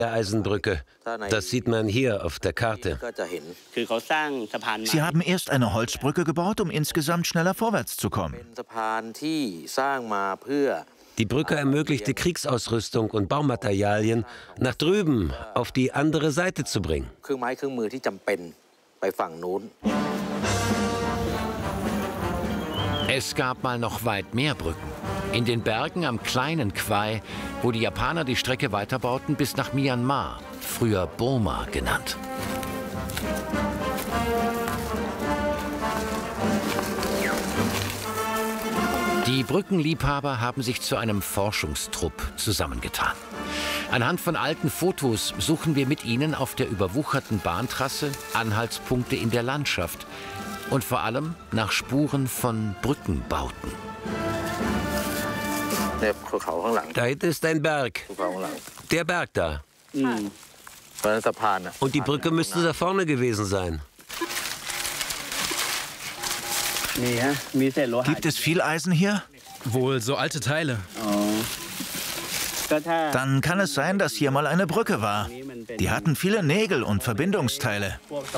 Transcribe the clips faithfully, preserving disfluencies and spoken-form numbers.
der Eisenbrücke. Das sieht man hier auf der Karte. Sie haben erst eine Holzbrücke gebaut, um insgesamt schneller vorwärts zu kommen. Die Brücke ermöglichte Kriegsausrüstung und Baumaterialien nach drüben auf die andere Seite zu bringen. Es gab mal noch weit mehr Brücken. In den Bergen am kleinen Kwai, wo die Japaner die Strecke weiterbauten bis nach Myanmar, früher Burma genannt. Die Brückenliebhaber haben sich zu einem Forschungstrupp zusammengetan. Anhand von alten Fotos suchen wir mit ihnen auf der überwucherten Bahntrasse Anhaltspunkte in der Landschaft und vor allem nach Spuren von Brückenbauten. Da hinten ist ein Berg. Der Berg da. Und die Brücke müsste da vorne gewesen sein. Gibt es viel Eisen hier? Wohl so alte Teile. Dann kann es sein, dass hier mal eine Brücke war. Die hatten viele Nägel und Verbindungsteile.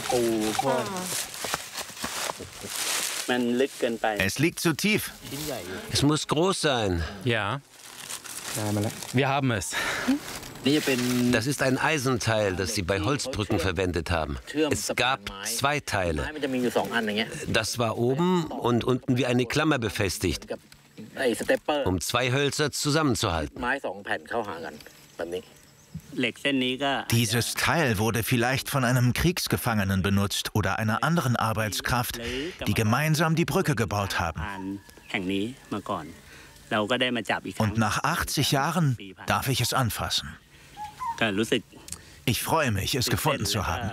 Es liegt zu tief. Es muss groß sein. Ja. Wir haben es. Das ist ein Eisenteil, das sie bei Holzbrücken verwendet haben. Es gab zwei Teile. Das war oben und unten wie eine Klammer befestigt, um zwei Hölzer zusammenzuhalten. Dieses Teil wurde vielleicht von einem Kriegsgefangenen benutzt oder einer anderen Arbeitskraft, die gemeinsam die Brücke gebaut haben. Und nach achtzig Jahren darf ich es anfassen. Ich freue mich, es gefunden zu haben.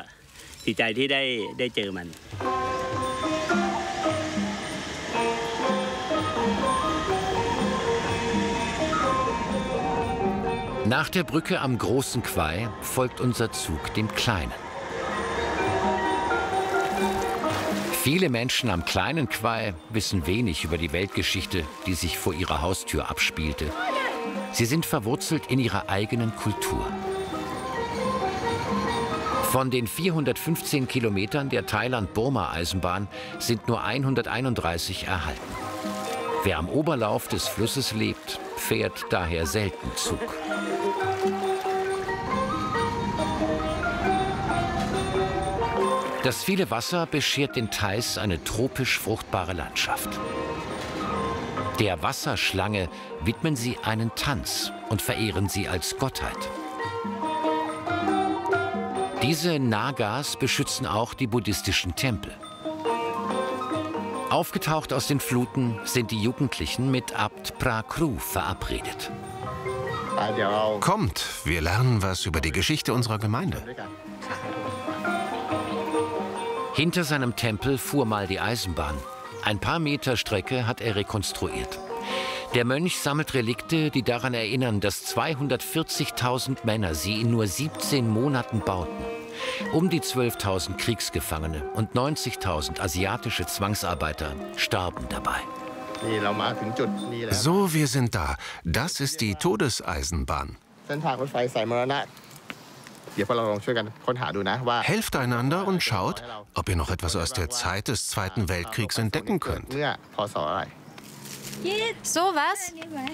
Nach der Brücke am großen Kwai folgt unser Zug dem kleinen. Viele Menschen am kleinen Kwai wissen wenig über die Weltgeschichte, die sich vor ihrer Haustür abspielte. Sie sind verwurzelt in ihrer eigenen Kultur. Von den vierhundertfünfzehn Kilometern der Thailand-Burma-Eisenbahn sind nur hunderteinunddreißig erhalten. Wer am Oberlauf des Flusses lebt, fährt daher selten Zug. Das viele Wasser beschert den Thais eine tropisch fruchtbare Landschaft. Der Wasserschlange widmen sie einen Tanz und verehren sie als Gottheit. Diese Nagas beschützen auch die buddhistischen Tempel. Aufgetaucht aus den Fluten sind die Jugendlichen mit Abt Prakru verabredet. Kommt, wir lernen was über die Geschichte unserer Gemeinde. Hinter seinem Tempel fuhr mal die Eisenbahn. Ein paar Meter Strecke hat er rekonstruiert. Der Mönch sammelt Relikte, die daran erinnern, dass zweihundertvierzigtausend Männer sie in nur siebzehn Monaten bauten. Um die zwölftausend Kriegsgefangene und neunzigtausend asiatische Zwangsarbeiter starben dabei. So, wir sind da. Das ist die Todeseisenbahn. Helft einander und schaut, ob ihr noch etwas aus der Zeit des Zweiten Weltkriegs entdecken könnt. So was?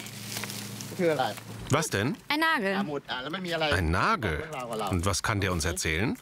Was denn? Ein Nagel. Ein Nagel? Und was kann der uns erzählen?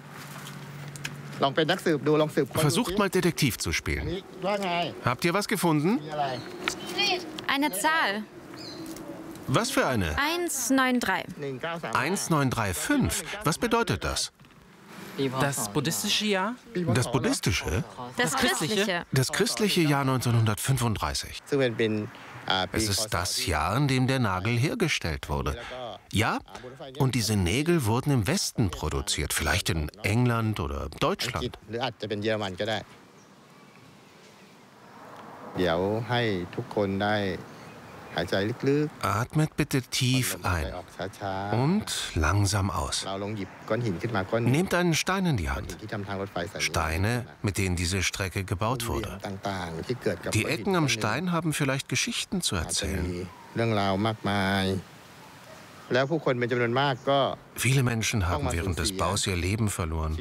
Versucht mal Detektiv zu spielen. Habt ihr was gefunden? Eine Zahl. Was für eine? eins neun drei. eins neun drei fünf. Was bedeutet das? Das buddhistische Jahr? Das buddhistische? Das christliche. Das christliche Jahr neunzehnhundertfünfunddreißig. Es ist das Jahr, in dem der Nagel hergestellt wurde. Ja, und diese Nägel wurden im Westen produziert, vielleicht in England oder Deutschland. Atmet bitte tief ein und langsam aus. Nehmt einen Stein in die Hand. Steine, mit denen diese Strecke gebaut wurde. Die Ecken am Stein haben vielleicht Geschichten zu erzählen. Viele Menschen haben während des Baus ihr Leben verloren.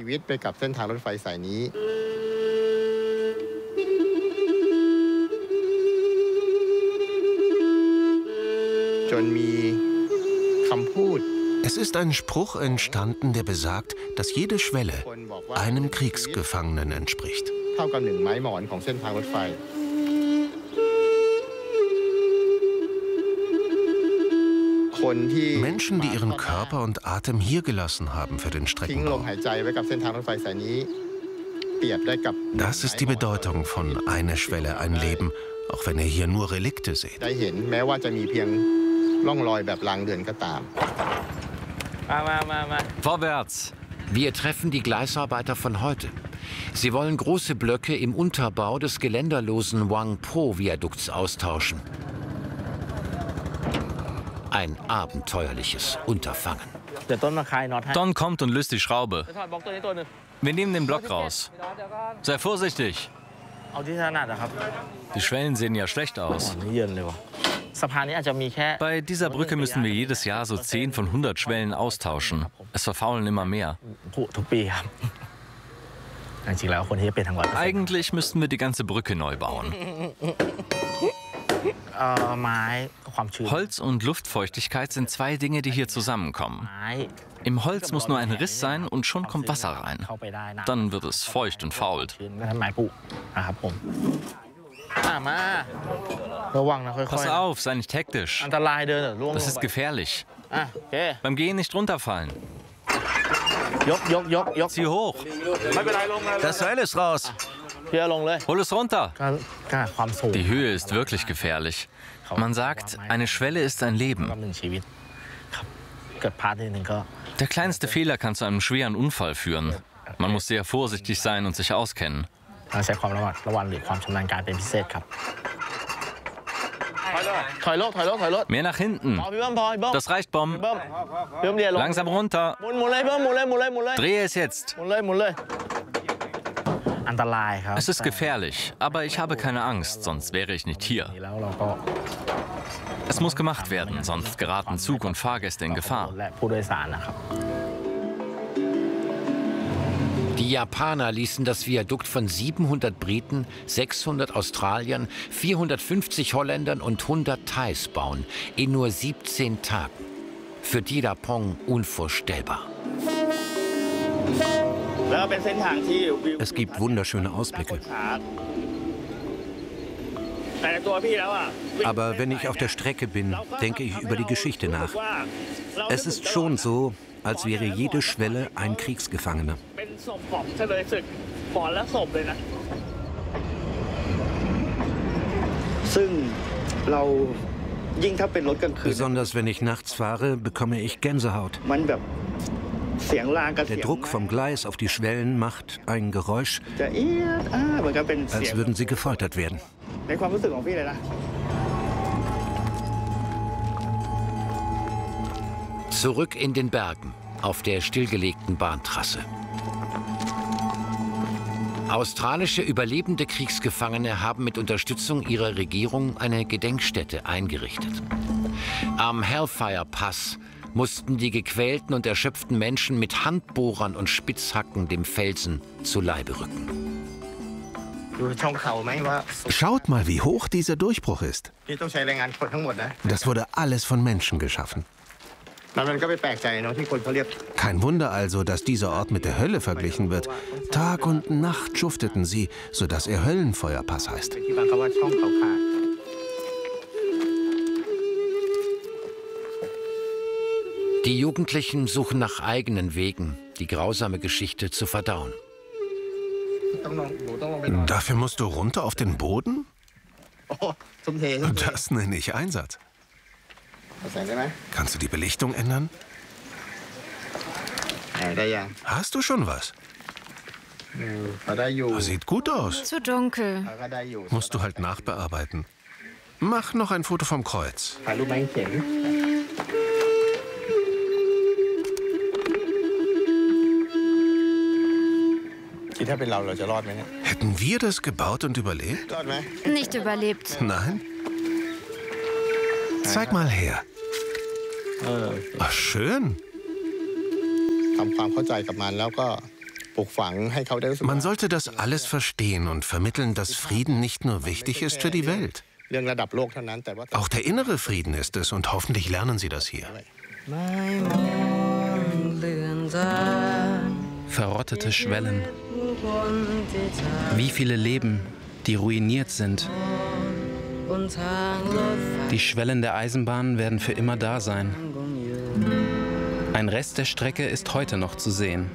Es ist ein Spruch entstanden, der besagt, dass jede Schwelle einem Kriegsgefangenen entspricht. Menschen, die ihren Körper und Atem hier gelassen haben für den Streckenbau. Das ist die Bedeutung von eine Schwelle, ein Leben, auch wenn ihr hier nur Relikte seht. Vorwärts! Wir treffen die Gleisarbeiter von heute. Sie wollen große Blöcke im Unterbau des geländerlosen Wangpo-Viadukts austauschen. Ein abenteuerliches Unterfangen. Don kommt und löst die Schraube. Wir nehmen den Block raus. Sei vorsichtig. Die Schwellen sehen ja schlecht aus. Bei dieser Brücke müssen wir jedes Jahr so zehn von hundert Schwellen austauschen. Es verfaulen immer mehr. Eigentlich müssten wir die ganze Brücke neu bauen. Holz und Luftfeuchtigkeit sind zwei Dinge, die hier zusammenkommen. Im Holz muss nur ein Riss sein und schon kommt Wasser rein. Dann wird es feucht und fault. Pass auf, sei nicht hektisch. Das ist gefährlich. Beim Gehen nicht runterfallen. Zieh hoch. Das Seil ist raus. Hol es runter. Die Höhe ist wirklich gefährlich. Man sagt, eine Schwelle ist ein Leben. Der kleinste Fehler kann zu einem schweren Unfall führen. Man muss sehr vorsichtig sein und sich auskennen. Mehr nach hinten. Das reicht, Bom. Langsam runter. Drehe es jetzt. Es ist gefährlich, aber ich habe keine Angst, sonst wäre ich nicht hier. Es muss gemacht werden, sonst geraten Zug und Fahrgäste in Gefahr. Die Japaner ließen das Viadukt von siebenhundert Briten, sechshundert Australiern, vierhundertfünfzig Holländern und hundert Thais bauen, in nur siebzehn Tagen. Für Dilapong unvorstellbar. Es gibt wunderschöne Ausblicke. Aber wenn ich auf der Strecke bin, denke ich über die Geschichte nach. Es ist schon so, als wäre jede Schwelle ein Kriegsgefangener. Besonders wenn ich nachts fahre, bekomme ich Gänsehaut. Der Druck vom Gleis auf die Schwellen macht ein Geräusch, als würden sie gefoltert werden. Zurück in den Bergen, auf der stillgelegten Bahntrasse. Australische überlebende Kriegsgefangene haben mit Unterstützung ihrer Regierung eine Gedenkstätte eingerichtet. Am Hellfire Pass mussten die gequälten und erschöpften Menschen mit Handbohrern und Spitzhacken dem Felsen zu Leibe rücken. Schaut mal, wie hoch dieser Durchbruch ist. Das wurde alles von Menschen geschaffen. Kein Wunder also, dass dieser Ort mit der Hölle verglichen wird. Tag und Nacht schufteten sie, sodass er Höllenfeuerpass heißt. Die Jugendlichen suchen nach eigenen Wegen, die grausame Geschichte zu verdauen. Dafür musst du runter auf den Boden? Das nenne ich Einsatz. Kannst du die Belichtung ändern? Hast du schon was? Sieht gut aus. Zu dunkel. Musst du halt nachbearbeiten. Mach noch ein Foto vom Kreuz. Hätten wir das gebaut und überlebt? Nicht überlebt. Nein? Zeig mal her. Ach, schön. Man sollte das alles verstehen und vermitteln, dass Frieden nicht nur wichtig ist für die Welt. Auch der innere Frieden ist es und hoffentlich lernen Sie das hier. Verrottete Schwellen. Wie viele Leben, die ruiniert sind. Die Schwellen der Eisenbahn werden für immer da sein. Ein Rest der Strecke ist heute noch zu sehen.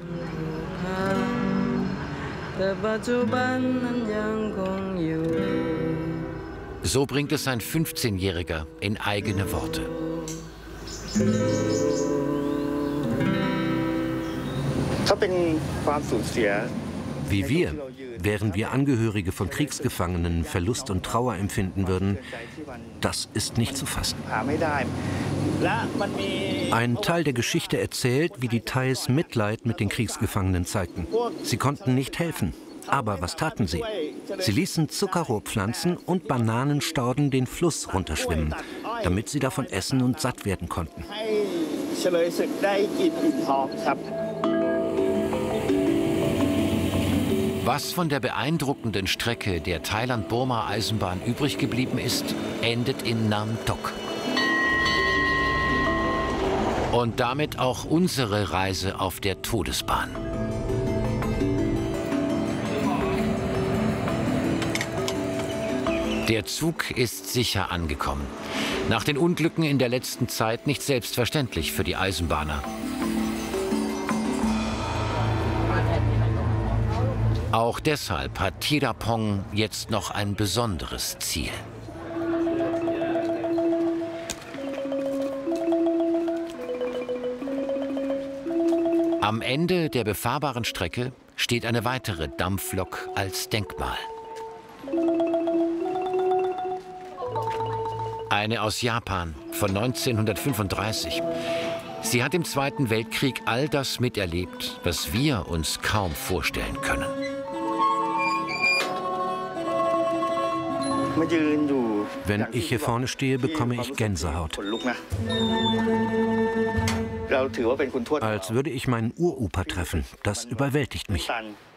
So bringt es ein fünfzehnjähriger in eigene Worte. Wie wir, während wir Angehörige von Kriegsgefangenen Verlust und Trauer empfinden würden, das ist nicht zu fassen. Ein Teil der Geschichte erzählt, wie die Thais Mitleid mit den Kriegsgefangenen zeigten. Sie konnten nicht helfen. Aber was taten sie? Sie ließen Zuckerrohrpflanzen und Bananenstauden den Fluss runterschwimmen, damit sie davon essen und satt werden konnten. Was von der beeindruckenden Strecke der Thailand-Burma-Eisenbahn übrig geblieben ist, endet in Nam Tok. Und damit auch unsere Reise auf der Todesbahn. Der Zug ist sicher angekommen. Nach den Unglücken in der letzten Zeit nicht selbstverständlich für die Eisenbahner. Auch deshalb hat Tirapong jetzt noch ein besonderes Ziel. Am Ende der befahrbaren Strecke steht eine weitere Dampflok als Denkmal. Eine aus Japan von neunzehnhundertfünfunddreißig. Sie hat im Zweiten Weltkrieg all das miterlebt, was wir uns kaum vorstellen können. Wenn ich hier vorne stehe, bekomme ich Gänsehaut. Als würde ich meinen Uropa treffen. Das überwältigt mich.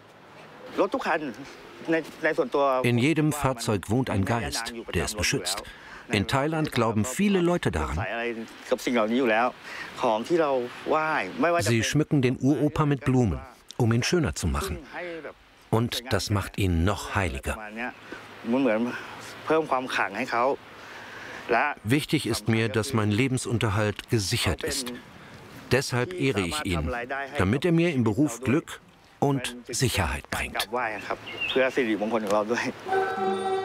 In jedem Fahrzeug wohnt ein Geist, der es beschützt. In Thailand glauben viele Leute daran. Sie schmücken den Uropa mit Blumen, um ihn schöner zu machen. Und das macht ihn noch heiliger. Wichtig ist mir, dass mein Lebensunterhalt gesichert ist. Deshalb ehre ich ihn, damit er mir im Beruf Glück und Sicherheit bringt.